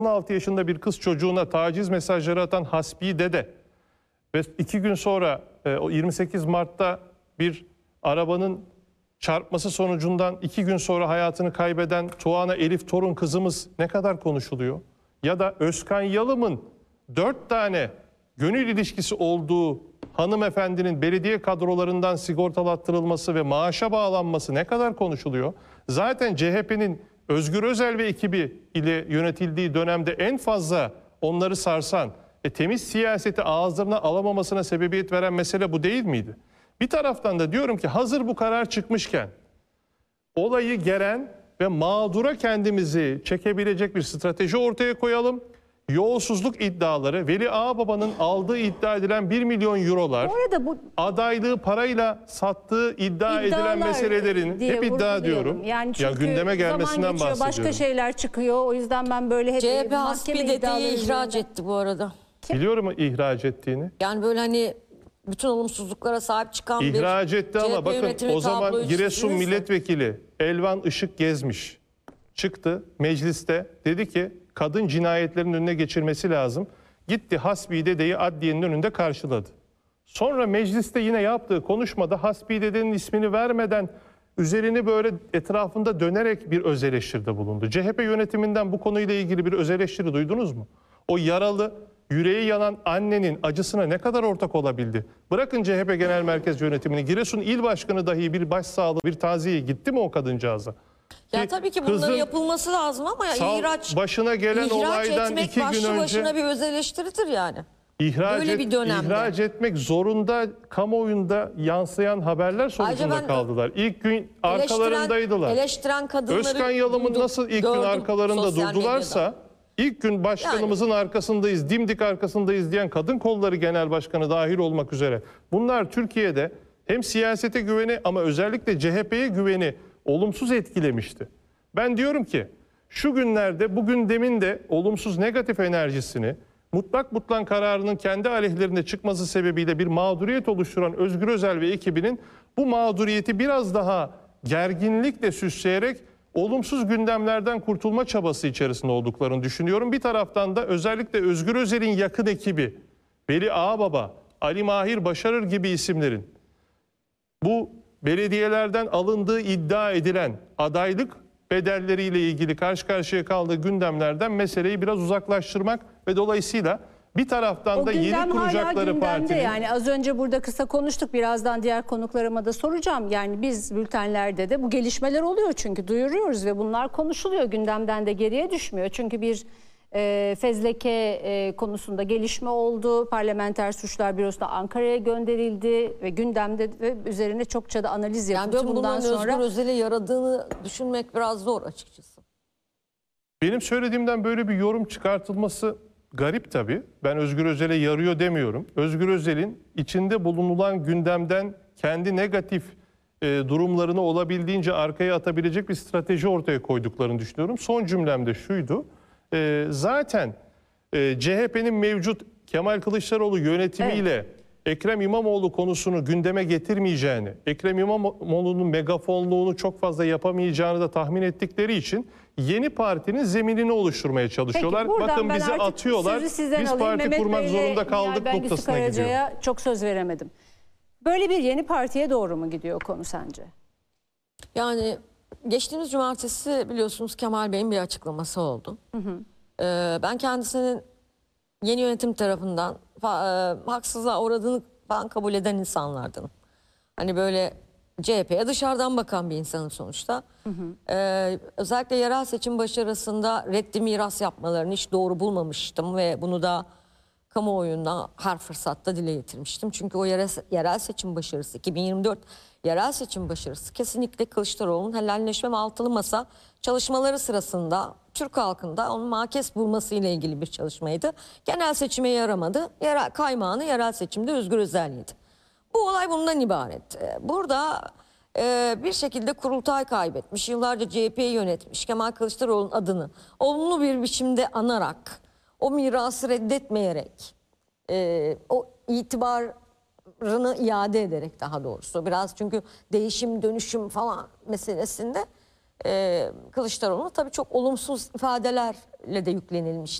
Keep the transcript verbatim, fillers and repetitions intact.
on altı yaşında bir kız çocuğuna taciz mesajları atan Hasbi Dede ve iki gün sonra yirmi sekiz Mart'ta bir arabanın çarpması sonucundan iki gün sonra hayatını kaybeden Tuana Elif Torun kızımız ne kadar konuşuluyor? Ya da Özkan Yalım'ın dört tane gönül ilişkisi olduğu hanımefendinin belediye kadrolarından sigortalattırılması ve maaşa bağlanması ne kadar konuşuluyor? Zaten C H P'nin Özgür Özel ve ekibi ile yönetildiği dönemde en fazla onları sarsan, e, temiz siyaseti ağızlarına alamamasına sebebiyet veren mesele bu değil miydi? Bir taraftan da diyorum ki hazır bu karar çıkmışken olayı geren ve mağdura kendimizi çekebilecek bir strateji ortaya koyalım. Yolsuzluk iddiaları, Veli Ağababa'nın aldığı iddia edilen bir milyon eurolar, bu arada bu adaylığı parayla sattığı iddia edilen meselelerin hep iddia diyorum. Yani çünkü ya gündeme gelmesinden geçiyor, bahsediyorum. Başka şeyler çıkıyor. O yüzden ben böyle hep C H P mahkeme Hasbi Dede'yi iddiaları ihraç üzerinde- etti bu arada. Biliyorum ihraç ettiğini. Yani böyle hani bütün olumsuzluklara sahip çıkan bir İhraç etti ama C H P bakın yönetimi o zaman tabloyu Giresun çizdiniz mi? Milletvekili Elvan Işık Gezmiş çıktı mecliste, dedi ki kadın cinayetlerin önüne geçirmesi lazım. Gitti Hasbi Dede'yi adliyenin önünde karşıladı. Sonra mecliste yine yaptığı konuşmada Hasbi Dede'nin ismini vermeden üzerini böyle etrafında dönerek bir öz eleştiride bulundu. C H P yönetiminden bu konuyla ilgili bir öz eleştiri duydunuz mu? O yaralı, yüreği yanan annenin acısına ne kadar ortak olabildi? Bırakın C H P Genel Merkez Yönetimini, Giresun İl Başkanı dahi bir başsağlığı, bir taziye gitti mi o kadıncağıza? Ya Ki tabii ki bunların kızın yapılması lazım ama ya sal- ihraç başına gelen ihraç olaydan etmek iki gün başlı önce başına bir öz eleştiridir yani. ihraç, Böyle et- bir dönemde. ihraç etmek zorunda, kamuoyunda yansıyan haberler sonucunda Ayrıca ben kaldılar. İlk gün arkalarındaydılar. Eleştiren kadınları Özkan Yalım'ın duydum, nasıl ilk gördüm gün arkalarında sosyal durdularsa medyada. ilk gün başkanımızın arkasındayız, dimdik arkasındayız diyen Kadın Kolları Genel Başkanı dahil olmak üzere. Bunlar Türkiye'de hem siyasete güveni ama özellikle C H P'ye güveni olumsuz etkilemişti. Ben diyorum ki şu günlerde bu gündemin de olumsuz negatif enerjisini mutlak mutlak kararının kendi aleyhlerinde çıkması sebebiyle bir mağduriyet oluşturan Özgür Özel ve ekibinin bu mağduriyeti biraz daha gerginlikle süsleyerek olumsuz gündemlerden kurtulma çabası içerisinde olduklarını düşünüyorum. Bir taraftan da özellikle Özgür Özel'in yakın ekibi, Veli Ağababa, Ali Mahir Başarır gibi isimlerin bu belediyelerden alındığı iddia edilen adaylık bedelleriyle ilgili karşı karşıya kaldığı gündemlerden meseleyi biraz uzaklaştırmak ve dolayısıyla bir taraftan O da gündem yeni hala kuracakları gündemde. partinin... Yani az önce burada kısa konuştuk, birazdan diğer konuklarıma da soracağım. Yani biz bültenlerde de bu gelişmeler oluyor çünkü duyuruyoruz ve bunlar konuşuluyor. Gündemden de geriye düşmüyor. Çünkü bir e, fezleke e, konusunda gelişme oldu. Parlamenter Suçlar Bürosu'na Ankara'ya gönderildi ve gündemde ve üzerine çokça da analiz yapıldı. Yani bundan bunların sonra Özgür Özel'e yaradığını düşünmek biraz zor açıkçası. Benim söylediğimden böyle bir yorum çıkartılması garip tabii. Ben Özgür Özel'e yarıyor demiyorum. Özgür Özel'in içinde bulunulan gündemden kendi negatif e, durumlarını olabildiğince arkaya atabilecek bir strateji ortaya koyduklarını düşünüyorum. Son cümlem de şuydu. E, zaten e, C H P'nin mevcut Kemal Kılıçdaroğlu yönetimiyle evet. Ekrem İmamoğlu konusunu gündeme getirmeyeceğini, Ekrem İmamoğlu'nun megafonluğunu çok fazla yapamayacağını da tahmin ettikleri için yeni partinin zeminini oluşturmaya çalışıyorlar. Peki, bakın bizi atıyorlar, biz alayım. parti Mehmet kurmak Bey'le zorunda kaldık Nihal noktasına gidiyor. Karaca'ya çok söz veremedim. Böyle bir yeni partiye doğru mu gidiyor konu sence? Yani geçtiğimiz cumartesi biliyorsunuz Kemal Bey'in bir açıklaması oldu. Hı hı. Ee, ben kendisinin yeni yönetim tarafından e, haksızlığa uğradığını ben kabul eden insanlardanım. Hani böyle C H P'ye dışarıdan bakan bir insanım sonuçta. Hı hı. Ee, özellikle yerel seçim başarısında reddi miras yapmalarını hiç doğru bulmamıştım ve bunu da kamuoyunda her fırsatta dile getirmiştim. Çünkü o yerel, yerel seçim başarısı, iki bin yirmi dört yerel seçim başarısı kesinlikle Kılıçdaroğlu'nun helalleşme ve altılı masa çalışmaları sırasında Türk halkında onun makes bulması ile ilgili bir çalışmaydı. Genel seçime yaramadı. Yerel, kaymağını yerel seçimde Özgür Özel yedi. Bu olay bundan ibaret. Burada e, bir şekilde kurultay kaybetmiş, yıllarca C H P'yi yönetmiş, Kemal Kılıçdaroğlu'nun adını olumlu bir biçimde anarak, o mirası reddetmeyerek, e, o itibarını iade ederek daha doğrusu biraz çünkü değişim dönüşüm falan meselesinde e, Kılıçdaroğlu'na tabii çok olumsuz ifadelerle de yüklenilmişti.